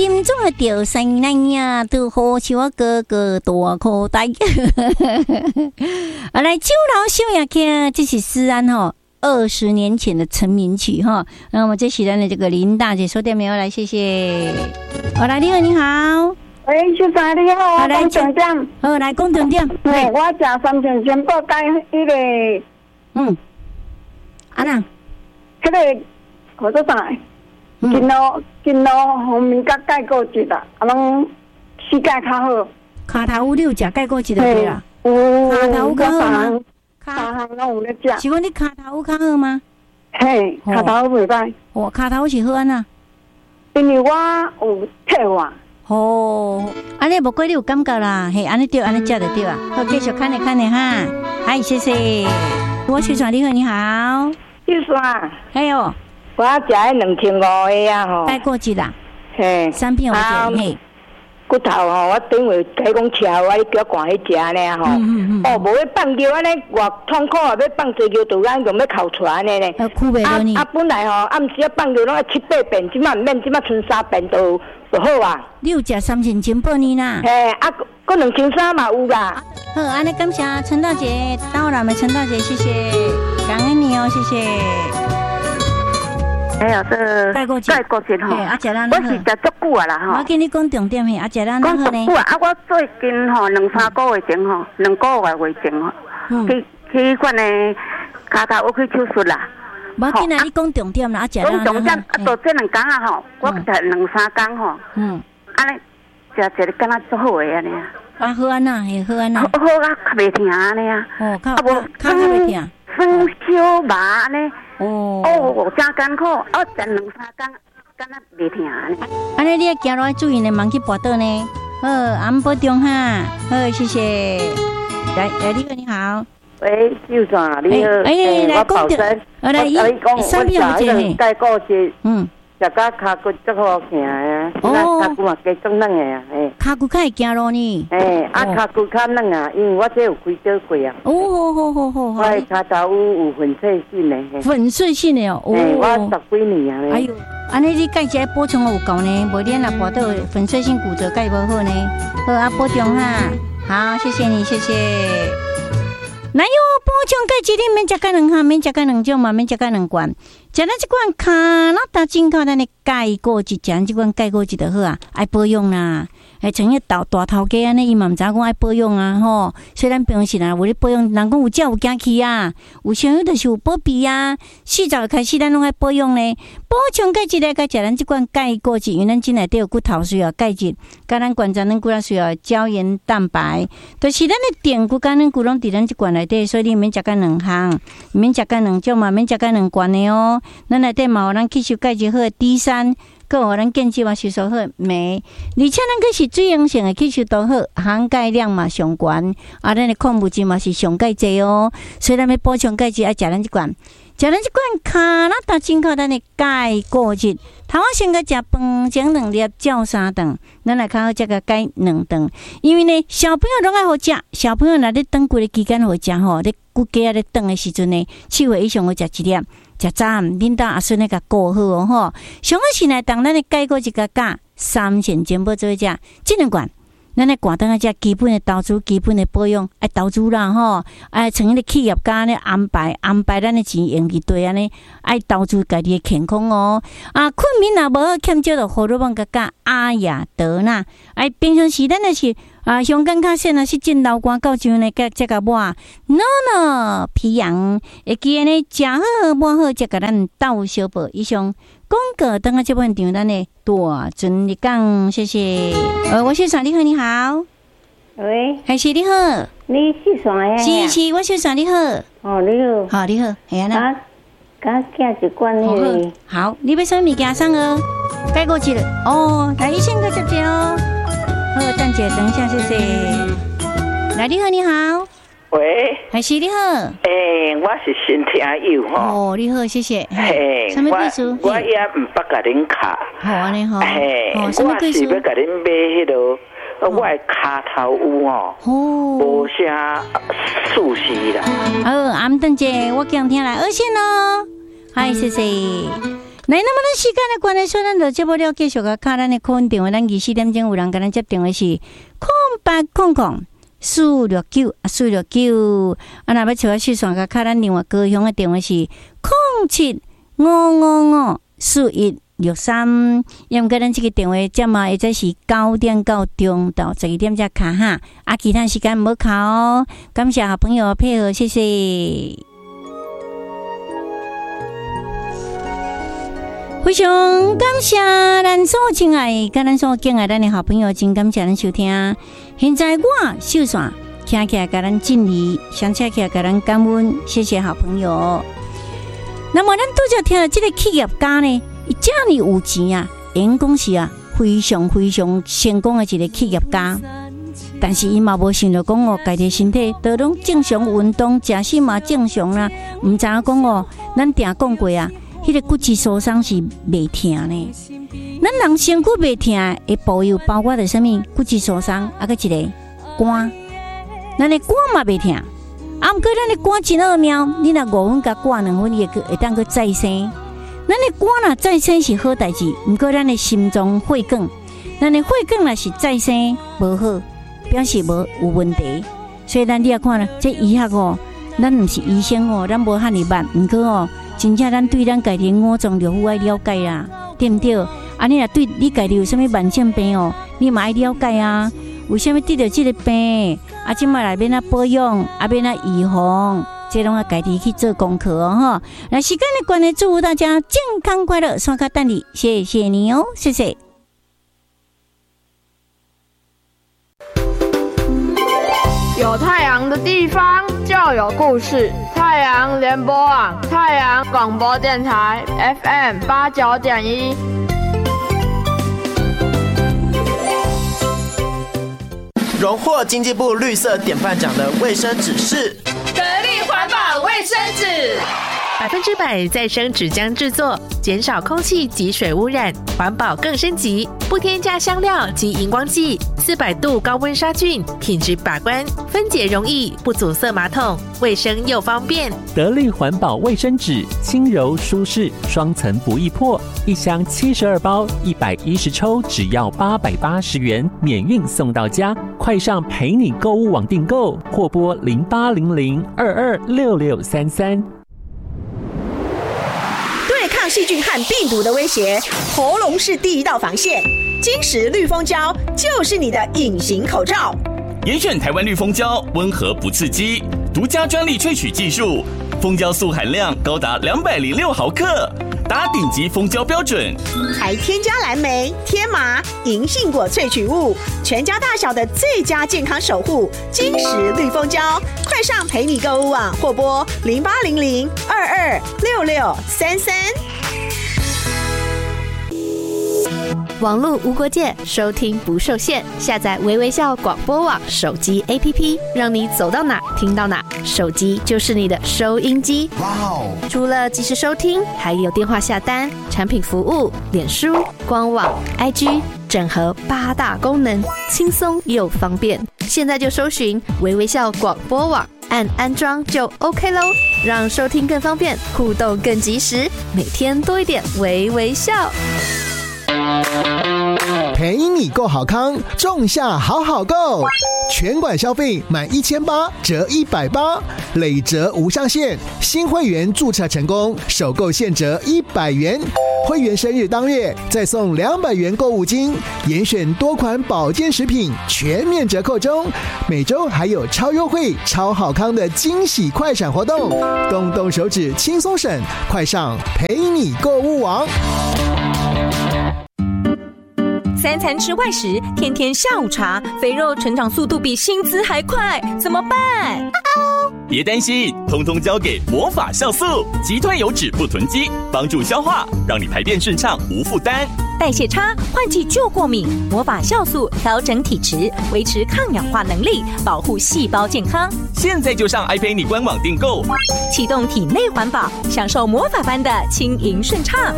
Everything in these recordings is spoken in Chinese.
林中的钓生男呀，都好像我哥哥大口袋。来，酒楼小夜曲，这是思安哈20年前的成名曲哈。那么这是咱的这个林大姐说点没有？来，谢谢。好，来，你好，你好。 喂，小三你好，我讲重点。 好，来讲重点。 嘿，我食3片全部改迄个， 啊那， 迄个何做啥？金路红面甲改过一啦，啊拢膝盖较好。 骹头有食改过一就对啦。 有骹头有较好吗？ 骹头拢有咧食。 是讲你骹头有较好吗？ 嘿，骹头袂歹。 哦，骹头是好安那？ 因为我有退化。 哦，安尼无怪你有感觉啦，嘿，安尼对，安尼食就对啊。好，继续看你哈，嗨，谢谢。我小爽你好，你好。 小爽， 哎呦， 我食迄2500个啊吼。 带过去啦。 嘿 3片有嘿。 骨头吼，我等于改讲吃，我你叫赶去食呢吼。哦，无要放尿安尼偌痛苦啊！要放济尿，就咱用要哭出来呢。 哭袂落呢。 本来吼暗时放尿拢要7、8遍，即马毋免，即马剩3遍就好啊。 你有食3千金宝呢啦？ 嘿，搁2300嘛有啦。 好，安尼感谢陈大姐，到了没？陈大姐，谢谢，感恩你哦，谢谢。 哎呀，这盖过节吼，啊，食咱我是食足久啊啦吼。 我跟你讲重点嘿，啊，食咱好呢。 讲足久啊，我最近吼2、3个月前吼，2个月前吼，去款的骹头我去手术啦。 无紧啊，你讲重点啦，啊，食咱。 讲重点，啊，到这2天啊吼，我食2、3天吼，安尼食一个敢若足好诶安尼啊。 啊，好安那，嘿，好安那。 好啊，较袂疼安尼啊。 哦，较袂疼。 酸小麻安尼。哦，真艰苦，我食2、3天，敢若袂疼安尼。 安尼你要行路要注意呢，忙去跋倒呢。好，安保重哈。好，谢谢。来，你好。 喂，秀爽，你好。 来讲着，来3片有这改过节，食到骹骨足好行啊，骹骨嘛加壮软的啊， 骹骨较会行路呢。 骹骨较软啊，因为我这有开刀过啊。 好。 我骹头有粉碎性的。 粉碎性的哦。 我10几年啊。 哎呦，安尼你钙质补充有够呢，无然啊跋倒粉碎性骨折钙无好呢。好啊，保重哈。好，谢谢你，谢谢。哪有补充钙质？你免食钙2项，免食钙2种嘛，免食钙2罐。食咱这款卡那达进口咱的钙果汁，食咱这款钙果汁就好啊，爱保养啦。像迄大头家安尼，伊嘛毋知讲爱保养啊吼。虽然平时啦，有咧保养，人讲有食有惊气啊，有啥物就是有保庇啊。40岁开始，咱拢爱保养咧，补充钙质咧，该食咱这款钙果汁，因为咱真内底有骨头需要钙质，甲咱关节咱骨需要胶原蛋白，就是咱的电骨甲咱骨拢伫咱这罐内底，所以你免食钙2项，免食钙2种嘛，免食钙2罐的哦。咱内底嘛有咱吸收钙质好的 D3。个有咱健肌嘛吸收好镁，而且咱个是水溶性的吸收都好，含钙量嘛上悬，啊，咱的矿物质嘛是上钙济哦。所以咱要补充钙质，爱食咱这罐，食咱这罐卡那达进口咱的钙果汁。头仔先个食饭前2粒，照3顿，咱来较好食个钙2顿。因为呢，小朋友拢爱好食，小朋友若咧长几个期间好食吼，咧骨骼咧长的时阵呢，7岁以上好食1粒。食早暗，恁兜阿孙咧甲顾好哦吼。上个是来当咱的钙果一个加3千金宝做食，这2罐，咱来挂当啊只基本的投资、基本的保养，爱投资啦吼，爱从迄个企业家咧安排咱的钱用去对安尼，爱投资家己的健康哦。啊，困眠若无好欠少就胡萝卜加阿雅德纳，平常时咱也是。香港较线是进老瓜到上呢，再甲抹，no 皮痒，会记安尼食好抹好，再甲咱斗小宝以上广告。等下这本场咱的大尊你讲，谢谢。我是爽，你好，你好。 喂， 还是你好？ 你是爽呀？ 是，我是爽，你好。 哦，你好。 好，你好，系啊啦。 敢寄一罐那个。 好，你要什么物件送哦？改过去了。哦，来，医生个接接哦。好，蛋姐，等一下，谢谢。来，你好，你好。 喂， 还是你好。 我是新听友吼。 哦，你好，谢谢。什么故事？ 我也唔捌甲恁卡。 好安尼吼。 什么故事？我是要甲恁买迄个，我的骹头有哦，无啥舒适啦。 蛋姐，我今天来二线咯。嗨，谢谢。 来，那么咱时间的关系，所以咱就节目了继续个卡咱的考问电话，咱24点钟有人跟咱接电话是0800-469-469，啊，若要找我续线个卡咱另外高雄的电话是0755541163，因为咱这个电话接嘛，或者是9点到中到12点才卡哈，啊，其他时间无卡哦。感谢好朋友配合，谢谢。非常感谢咱所亲爱、甲咱所敬爱咱的好朋友，真感谢咱收听。现在我秀线听起来，甲咱敬礼，想起来甲咱感恩，谢谢好朋友。那么咱拄则听到这个企业家呢，伊这么有钱啊，因讲是啊，非常非常成功的一个企业家。但是伊嘛无想到讲哦，家己身体都拢正常运动，食食嘛正常啦，唔知影讲哦，咱定讲过啊。迄个骨质疏松是袂痛呢，咱人身躯袂痛的部位包括着什么？骨质疏松，啊个一个肝，咱的肝嘛袂痛，啊毋过咱的肝真奥妙，你若5分甲挂2分，伊会当去再生。咱的肝若再生是好代志，毋过咱的心脏血管，咱的血管若是再生无好，表示无有问题。所以咱你也看啦，这医学哦，咱毋是医生哦，咱无遐尼捌，毋过哦。真正咱对咱家己五脏六腑爱了解啦，对毋对？啊，你若对你家己有啥物慢性病哦，你嘛爱了解啊。为什么得到这个病？啊，即摆来免啊保养，啊免啊预防，这拢要家己去做功课哦哈。那时间的关系，祝福大家健康快乐，刷卡等你，谢谢你哦，谢谢。 有太阳的地方就有故事。太阳联播网，太阳广播电台 FM89.1。 荣获经济部绿色典范奖的卫生纸是得力环保卫生纸 ，100%再生纸浆制作，减少空气及水污染，环保更升级，不添加香料及荧光剂，400度高温杀菌，品质把关，分解容易，不阻塞马桶，卫生又方便。 得力环保卫生纸，轻柔舒适，双层不易破，一箱72包，110抽，只要880元，免运送到家。快上陪你购物网订购，或拨0800226633。 对抗细菌和病毒的威胁，喉咙是第一道防线。金石绿蜂胶就是你的隐形口罩。 严选台湾绿蜂胶，温和不刺激，独家专利萃取技术，蜂胶素含量高达206毫克，达顶级蜂胶标准， 还添加蓝莓、天麻、银杏果萃取物，全家大小的最佳健康守护。金石绿蜂胶，快上陪你购物网或拨0800226633。 网络无国界，收听不受限。下载微微笑广播网手机 APP， 让你走到哪听到哪，手机就是你的收音机。哇哦！除了即时收听，还有电话下单、产品服务、脸书、官网、IG， 整合8大功能，轻松又方便。现在就搜寻微微笑广播网，按安装就 OK 咯，让收听更方便，互动更及时，每天多一点微微笑。 陪你购好康，仲夏好好购，全馆消费满1800折180，累折无上限。新会员注册成功，首购现折100元。会员生日当月再送200元购物金，严选多款保健食品全面折扣中。每周还有超优惠、超好康的惊喜快闪活动，动动手指轻松省，快上陪你购物网。 3餐吃外食，天天下午茶，肥肉成长速度比薪资还快，怎么办？ 别担心，通通交给魔法酵素，击退油脂不囤积，帮助消化，让你排便顺畅无负担。 代谢差，换季就过敏，魔法酵素调整体质，维持抗氧化能力，保护细胞健康。 现在就上爱陪你官网订购， 启动体内环保，享受魔法般的轻盈顺畅。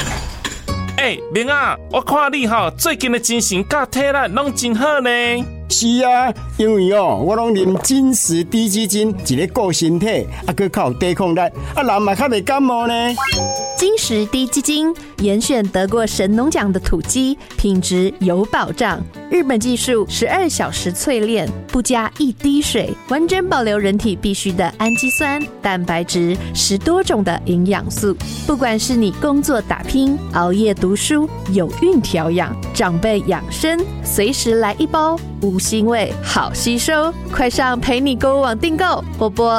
明啊，我看你最近的精神甲体力拢真好呢。 是啊，因为我拢啉金石低基金，一个顾身体，佮靠抵抗力，人嘛较袂感冒呢。 金石低基金严选得过神农奖的土鸡，品质有保障。日本技术12小时淬炼，不加一滴水，完整保留人体必需的氨基酸、蛋白质，10多种的营养素。不管是你工作打拼、熬夜读书、有孕调养、长辈养生，随时来一包，无腥味，好吸收。快上陪你购物网订购，拨拨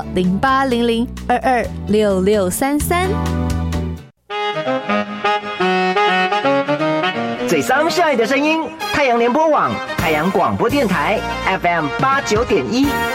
0800226633。 最伤下雨的声音，太阳联播网、太阳广播电台 FM 89.1。